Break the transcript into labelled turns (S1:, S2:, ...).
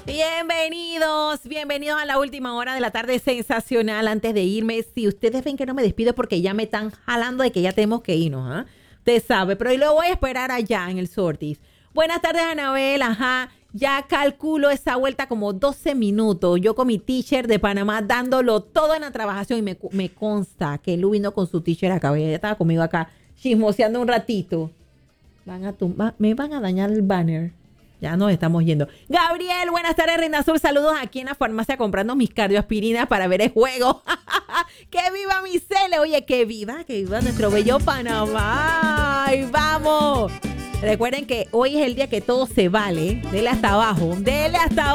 S1: Bienvenidos a la última hora de la tarde sensacional. Antes de irme, si ustedes ven que no me despido porque ya me están jalando de que ya tenemos que irnos, ¿ah? Usted sabe, pero yo lo voy a esperar allá en el Sortis. Buenas tardes, Anabel, ajá. Ya calculo esa vuelta como 12 minutos. Yo con mi t-shirt de Panamá dándolo todo en la trabajación y me consta que Lu vino con su t-shirt acá. Ella estaba conmigo acá chismoseando un ratito. Me van a dañar el banner. Ya nos estamos yendo. Gabriel, buenas tardes, Reina Azul. Saludos aquí en la farmacia comprando mis cardioaspirinas para ver el juego. ¡Que viva mi Cele! Oye, que viva nuestro bello Panamá. ¡Ay, vamos! Recuerden que hoy es el día que todo se vale. Dele hasta abajo. Dele hasta abajo.